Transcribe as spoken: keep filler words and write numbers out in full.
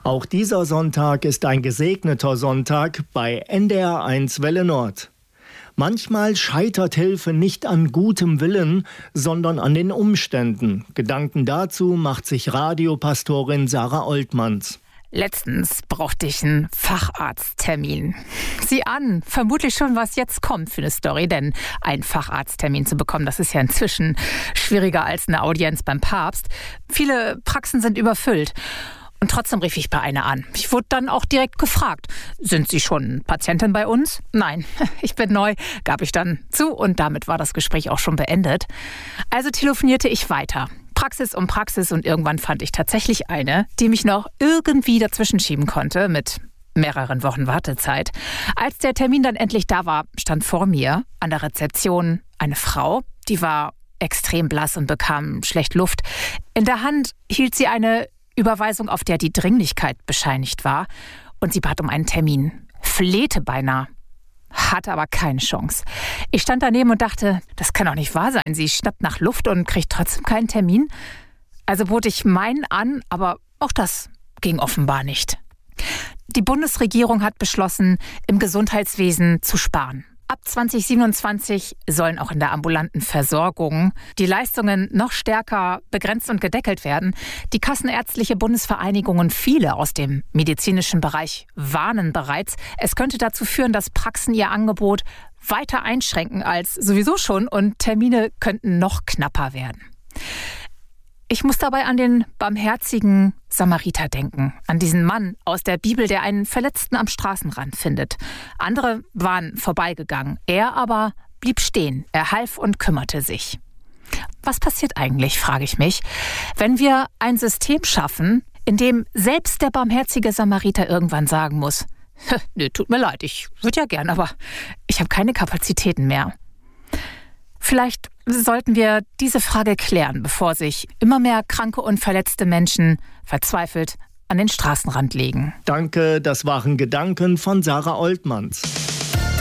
Auch dieser Sonntag ist ein gesegneter Sonntag bei N D R eins Welle Nord. Manchmal scheitert Hilfe nicht an gutem Willen, sondern an den Umständen. Gedanken dazu macht sich Radiopastorin Sarah Oltmanns. Letztens brauchte ich einen Facharzttermin. Sieh an, vermutlich schon, was jetzt kommt für eine Story, denn einen Facharzttermin zu bekommen, das ist ja inzwischen schwieriger als eine Audienz beim Papst. Viele Praxen sind überfüllt. Und trotzdem rief ich bei einer an. Ich wurde dann auch direkt gefragt, sind Sie schon Patientin bei uns? Nein, ich bin neu, gab ich dann zu und damit war das Gespräch auch schon beendet. Also telefonierte ich weiter. Praxis um Praxis und irgendwann fand ich tatsächlich eine, die mich noch irgendwie dazwischen schieben konnte mit mehreren Wochen Wartezeit. Als der Termin dann endlich da war, stand vor mir an der Rezeption eine Frau, die war extrem blass und bekam schlecht Luft. In der Hand hielt sie eine Überweisung, auf der die Dringlichkeit bescheinigt war und sie bat um einen Termin. Flehte beinahe. Hatte aber keine Chance. Ich stand daneben und dachte, das kann doch nicht wahr sein. Sie schnappt nach Luft und kriegt trotzdem keinen Termin. Also bot ich meinen an, aber auch das ging offenbar nicht. Die Bundesregierung hat beschlossen, im Gesundheitswesen zu sparen. Ab zwanzig siebenundzwanzig sollen auch in der ambulanten Versorgung die Leistungen noch stärker begrenzt und gedeckelt werden. Die Kassenärztliche Bundesvereinigung und viele aus dem medizinischen Bereich warnen bereits, es könnte dazu führen, dass Praxen ihr Angebot weiter einschränken als sowieso schon und Termine könnten noch knapper werden. Ich muss dabei an den barmherzigen Samariter denken, an diesen Mann aus der Bibel, der einen Verletzten am Straßenrand findet. Andere waren vorbeigegangen, er aber blieb stehen, er half und kümmerte sich. Was passiert eigentlich, frage ich mich, wenn wir ein System schaffen, in dem selbst der barmherzige Samariter irgendwann sagen muss, nö, tut mir leid, ich würde ja gern, aber ich habe keine Kapazitäten mehr. Vielleicht sollten wir diese Frage klären, bevor sich immer mehr kranke und verletzte Menschen verzweifelt an den Straßenrand legen. Danke, das waren Gedanken von Sarah Oltmanns.